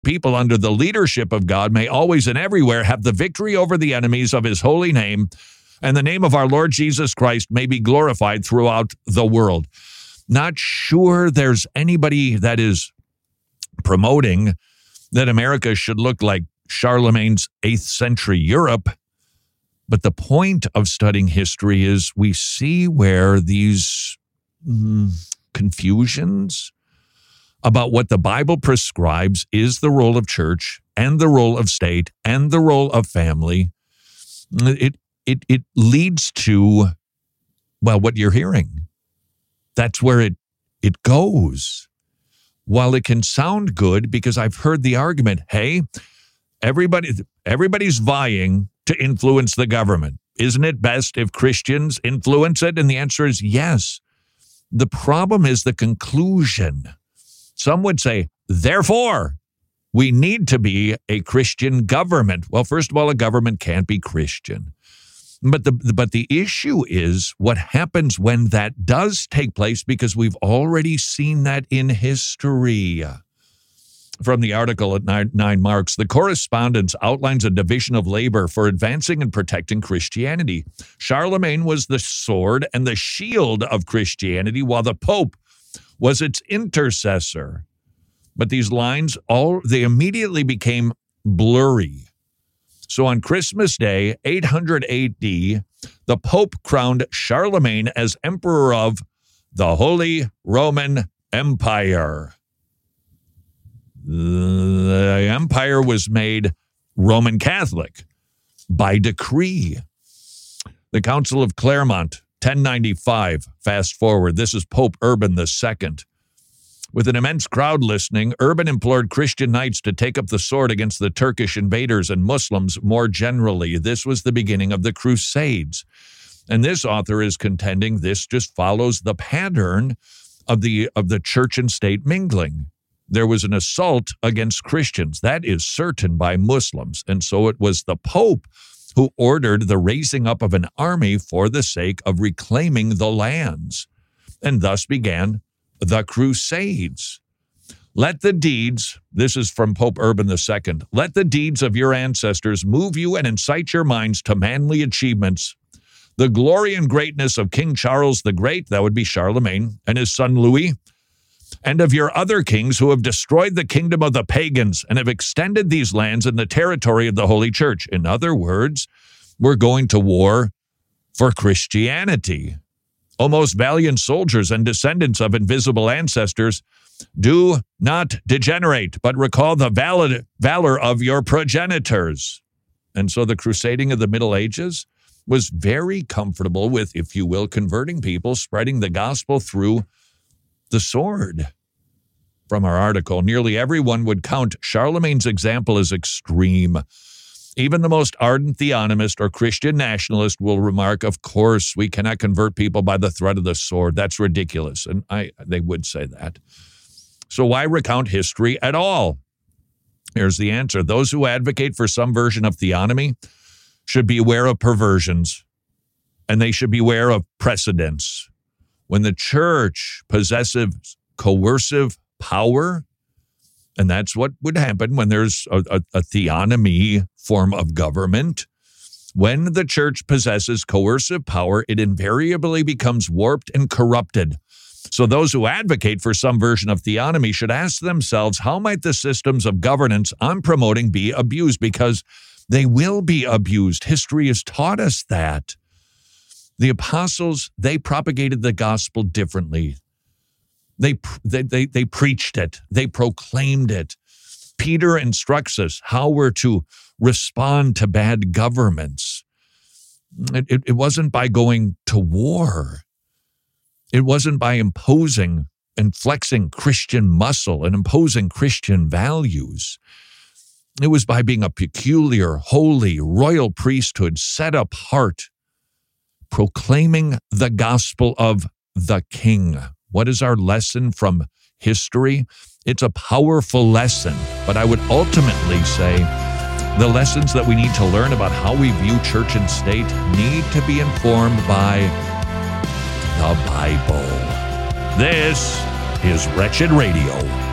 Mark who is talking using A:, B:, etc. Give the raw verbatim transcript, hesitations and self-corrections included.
A: people under the leadership of God may always and everywhere have the victory over the enemies of his holy name, and the name of our Lord Jesus Christ may be glorified throughout the world. Not sure there's anybody that is promoting that America should look like Charlemagne's eighth century Europe. But the point of studying history is we see where these mm, confusions about what the Bible prescribes is the role of church and the role of state and the role of family. It, it, it leads to, well, what you're hearing. That's where it, it goes. While it can sound good, because I've heard the argument, hey, everybody, everybody's vying to influence the government. Isn't it best if Christians influence it? And the answer is yes. The problem is the conclusion. Some would say, therefore, we need to be a Christian government. Well, first of all, a government can't be Christian. But the but the issue is what happens when that does take place, because we've already seen that in history. From the article at Nine, Nine Marks, the correspondence outlines a division of labor for advancing and protecting Christianity. Charlemagne was the sword and the shield of Christianity, while the Pope was its intercessor. But these lines, all they immediately became blurry. So on Christmas Day, eight hundred A D, the Pope crowned Charlemagne as emperor of the Holy Roman Empire. The empire was made Roman Catholic by decree. The Council of Clermont, ten ninety-five, fast forward. This is Pope Urban the Second. With an immense crowd listening, Urban implored Christian knights to take up the sword against the Turkish invaders and Muslims more generally. This was the beginning of the Crusades. And this author is contending this just follows the pattern of the, of the church and state mingling. There was an assault against Christians. That is certain by Muslims. And so it was the Pope who ordered the raising up of an army for the sake of reclaiming the lands. And thus began the Crusades. Let the deeds, this is from Pope Urban the Second, let the deeds of your ancestors move you and incite your minds to manly achievements. The glory and greatness of King Charles the Great, that would be Charlemagne, and his son Louis, and of your other kings who have destroyed the kingdom of the pagans and have extended these lands in the territory of the Holy Church. In other words, we're going to war for Christianity. O most valiant soldiers and descendants of invisible ancestors, do not degenerate, but recall the valid valor of your progenitors. And so the crusading of the Middle Ages was very comfortable with, if you will, converting people, spreading the gospel through the sword. From our article, nearly everyone would count Charlemagne's example as extreme. Even the most ardent theonomist or Christian nationalist will remark, of course, we cannot convert people by the threat of the sword. That's ridiculous. And I, they would say that. So why recount history at all? Here's the answer. Those who advocate for some version of theonomy should be aware of perversions, and they should be aware of precedents. When the church possesses coercive power, and that's what would happen when there's a, a, a theonomy form of government. When the church possesses coercive power, it invariably becomes warped and corrupted. So those who advocate for some version of theonomy should ask themselves, how might the systems of governance I'm promoting be abused? Because they will be abused. History has taught us that. The apostles, they propagated the gospel differently. They, they, they, they preached it. They proclaimed it. Peter instructs us how we're to respond to bad governments. It, it, it wasn't by going to war. It wasn't by imposing and flexing Christian muscle and imposing Christian values. It was by being a peculiar, holy, royal priesthood set apart, proclaiming the gospel of the King. What is our lesson from history? It's a powerful lesson, but I would ultimately say the lessons that we need to learn about how we view church and state need to be informed by the Bible. This is Wretched Radio.